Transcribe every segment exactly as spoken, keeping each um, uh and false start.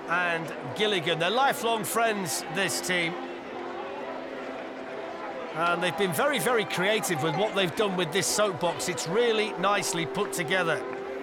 and Gilligan. They're lifelong friends, this team. And they've been very, very creative with what they've done with this soapbox. It's really nicely put together.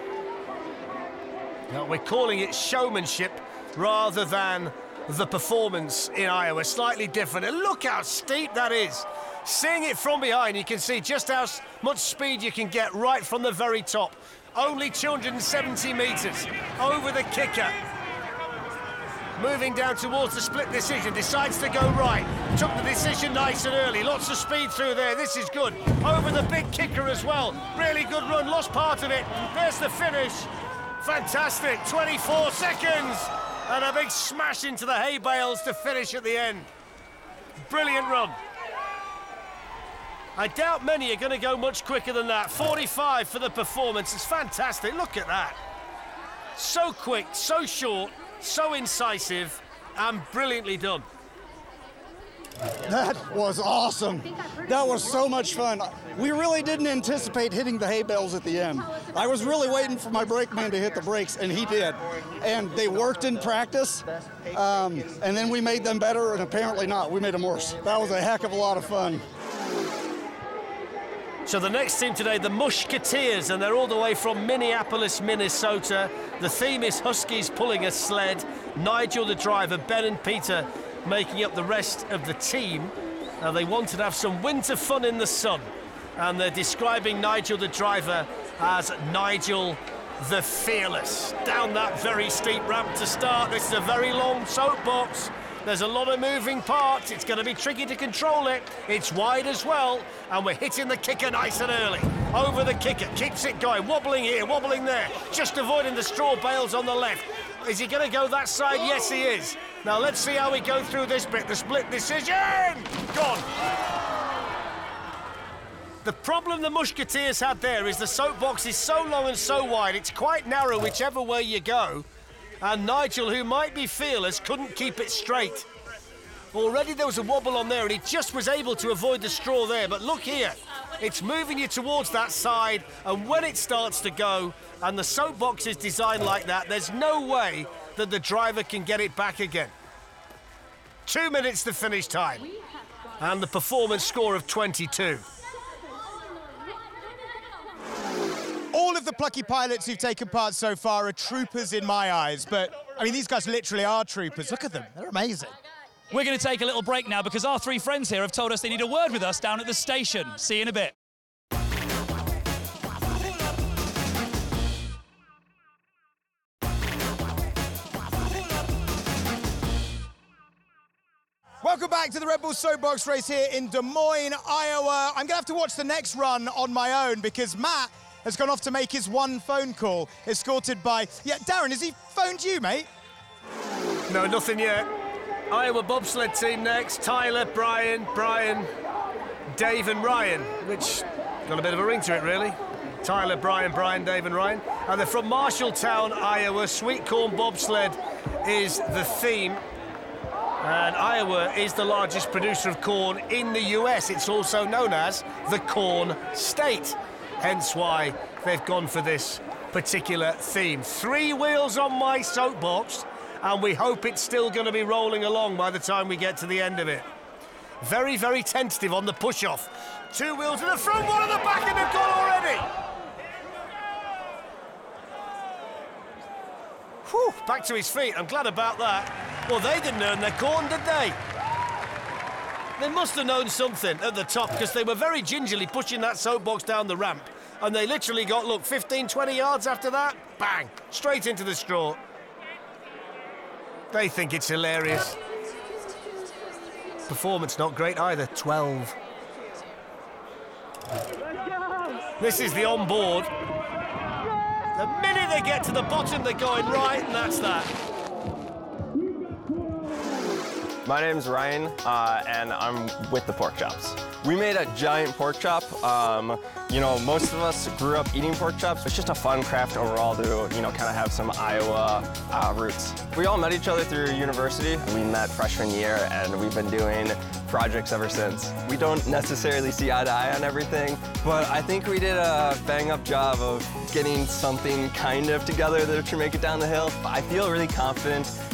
Now, we're calling it showmanship rather than the performance in Iowa. Slightly different. And look how steep that is. Seeing it from behind, you can see just how much speed you can get right from the very top. Only two hundred seventy metres over the kicker. Moving down towards the split decision, decides to go right. Took the decision nice and early. Lots of speed through there. This is good. Over the big kicker as well. Really good run. Lost part of it. There's the finish. Fantastic. twenty-four seconds. And a big smash into the hay bales to finish at the end. Brilliant run. I doubt many are going to go much quicker than that. forty-five for the performance. It's fantastic. Look at that. So quick, so short, so incisive, and brilliantly done. That was awesome. That was so much fun. We really didn't anticipate hitting the hay bales at the end. I was really waiting for my brakeman to hit the brakes, and he did. And they worked in practice, um, and then we made them better, and apparently not. We made them worse. That was a heck of a lot of fun. So the next team today, the Mushketeers, and they're all the way from Minneapolis, Minnesota. The theme is Huskies pulling a sled. Nigel, the driver, Ben and Peter making up the rest of the team. Now, they wanted to have some winter fun in the sun, and they're describing Nigel, the driver, as Nigel the Fearless. Down that very steep ramp to start. This is a very long soapbox. There's a lot of moving parts. It's going to be tricky to control it. It's wide as well, and we're hitting the kicker nice and early. Over the kicker, keeps it going, wobbling here, wobbling there, just avoiding the straw bales on the left. Is he going to go that side? Yes, he is. Now, let's see how we go through this bit. The split decision! Gone. The problem the Musketeers had there is the soapbox is so long and so wide, it's quite narrow whichever way you go. And Nigel, who might be fearless, couldn't keep it straight. Already there was a wobble on there, and he just was able to avoid the straw there. But look here, it's moving you towards that side, and when it starts to go, and the soapbox is designed like that, there's no way that the driver can get it back again. Two minutes to finish time, and the performance score of twenty-two. All of the plucky pilots who've taken part so far are troopers in my eyes, but, I mean, these guys literally are troopers. Look at them. They're amazing. We're going to take a little break now because our three friends here have told us they need a word with us down at the station. See you in a bit. Welcome back to the Red Bull Soapbox race here in Des Moines, Iowa. I'm going to have to watch the next run on my own because Matt has gone off to make his one phone call, escorted by... Yeah, Darren, has he phoned you, mate? No, nothing yet. Iowa bobsled team next. Tyler, Brian, Brian, Dave and Ryan, which got a bit of a ring to it, really. Tyler, Brian, Brian, Dave and Ryan. And they're from Marshalltown, Iowa. Sweet corn bobsled is the theme. And Iowa is the largest producer of corn in the U S. It's also known as the Corn State. Hence why they've gone for this particular theme. Three wheels on my soapbox, and we hope it's still going to be rolling along by the time we get to the end of it. Very, very tentative on the push-off. Two wheels in the front, one in the back, and they've gone already. Whew, back to his feet. I'm glad about that. Well, they didn't earn their corn, did they? They must have known something at the top because they were very gingerly pushing that soapbox down the ramp. And they literally got, look, fifteen, twenty yards after that, bang, straight into the straw. They think it's hilarious. Performance not great either, twelve. This is the onboard. The minute they get to the bottom, they're going right, and that's that. My name's Ryan, uh, and I'm with the Pork Chops. We made a giant pork chop. Um, you know, most of us grew up eating pork chops. It's just a fun craft overall to, you know, kind of have some Iowa uh, roots. We all met each other through university. We met freshman year, and we've been doing projects ever since. We don't necessarily see eye to eye on everything, but I think we did a bang-up job of getting something kind of together that should make it down the hill. I feel really confident